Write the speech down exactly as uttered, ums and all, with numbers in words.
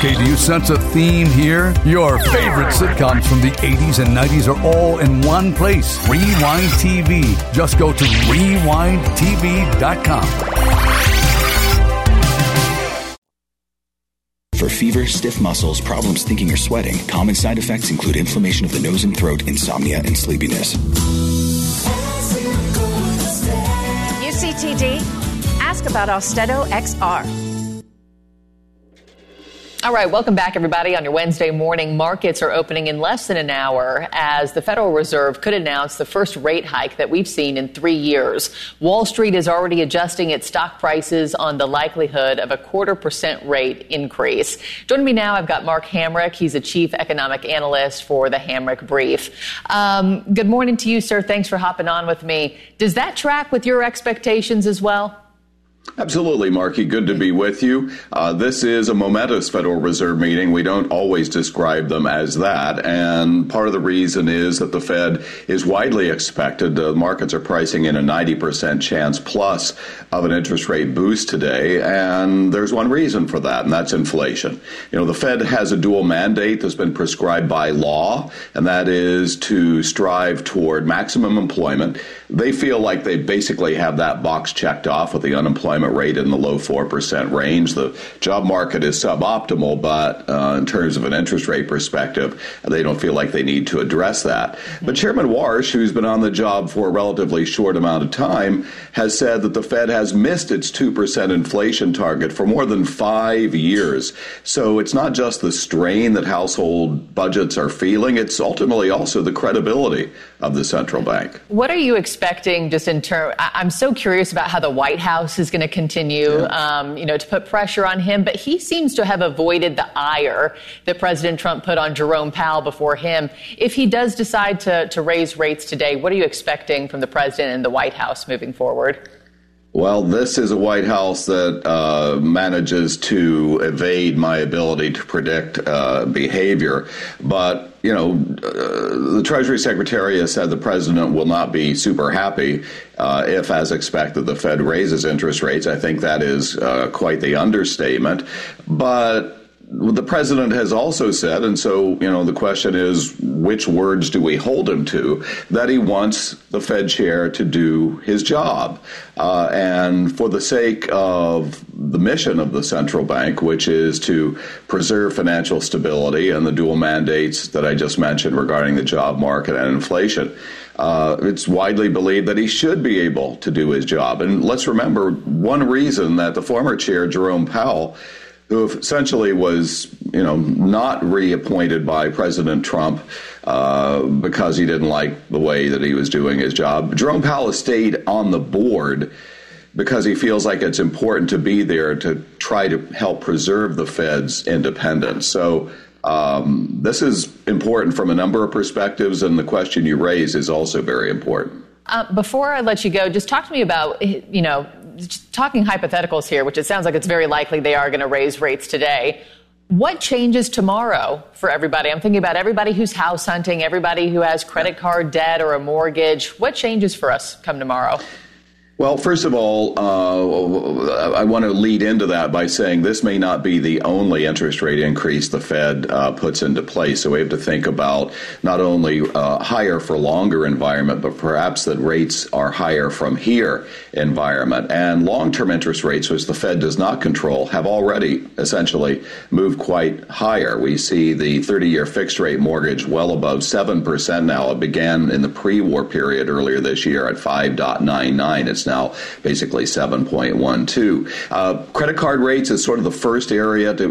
Okay, do you sense a theme here? Your favorite sitcoms from the eighties and nineties are all in one place. Rewind T V. Just go to rewind t v dot com. For fever, stiff muscles, problems thinking or sweating, common side effects include inflammation of the nose and throat, insomnia, and sleepiness. U C T D, ask about Austedo X R. All right, welcome back, everybody. On your Wednesday morning, markets are opening in less than an hour as the Federal Reserve could announce the first rate hike that we've seen in three years. Wall Street is already adjusting its stock prices on the likelihood of a quarter percent rate increase. Joining me now, I've got Mark Hamrick. He's a chief economic analyst for the Hamrick Brief. Um, good morning to you, sir. Thanks for hopping on with me. Does that track with your expectations as well? Absolutely, Marky. Good to be with you. Uh, this is a momentous Federal Reserve meeting. We don't always describe them as that. And part of the reason is that the Fed is widely expected. The markets are pricing in a ninety percent chance plus of an interest rate boost today. And there's one reason for that, and that's inflation. You know, the Fed has a dual mandate that's been prescribed by law, and that is to strive toward maximum employment. They feel like they basically have that box checked off with the unemployment rate in the low four percent range. The job market is suboptimal, but uh, in terms of an interest rate perspective, they don't feel like they need to address that. But Chairman Warsh, who's been on the job for a relatively short amount of time, has said that the Fed has missed its two percent inflation target for more than five years. So it's not just the strain that household budgets are feeling, it's ultimately also the credibility of the central bank. What are you expecting just in terms, I'm so curious about how the White House is going to continue, yeah. um, you know, to put pressure on him, but he seems to have avoided the ire that President Trump put on Jerome Powell before him. If he does decide to, to raise rates today, what are you expecting from the president and the White House moving forward? Well, this is a White House that uh, manages to evade my ability to predict uh, behavior. But, you know, uh, the Treasury Secretary has said the president will not be super happy uh, if, as expected, the Fed raises interest rates. I think that is uh, quite the understatement. But the president has also said, and so, you know, the question is, which words do we hold him to, that he wants the Fed chair to do his job. Uh, and for the sake of the mission of the central bank, which is to preserve financial stability and the dual mandates that I just mentioned regarding the job market and inflation, Uh, it's widely believed that he should be able to do his job. And let's remember one reason that the former chair, Jerome Powell, who essentially was, you know, not reappointed by President Trump uh, because he didn't like the way that he was doing his job. Jerome Powell has stayed on the board because he feels like it's important to be there to try to help preserve the Fed's independence. So um, this is important from a number of perspectives, and the question you raise is also very important. Uh, before I let you go, just talk to me about, you know, talking hypotheticals here, which it sounds like it's very likely they are going to raise rates today. What changes tomorrow for everybody? I'm thinking about everybody who's house hunting, everybody who has credit card debt or a mortgage. What changes for us come tomorrow? Well, first of all, uh, I want to lead into that by saying this may not be the only interest rate increase the Fed uh, puts into place. So we have to think about not only uh, higher for longer environment, but perhaps that rates are higher from here environment. And long-term interest rates, which the Fed does not control, have already essentially moved quite higher. We see the thirty-year fixed rate mortgage well above seven percent now. It began in the pre-war period earlier this year at five point nine nine. It's now basically seven point one two. Uh, credit card rates is sort of the first area to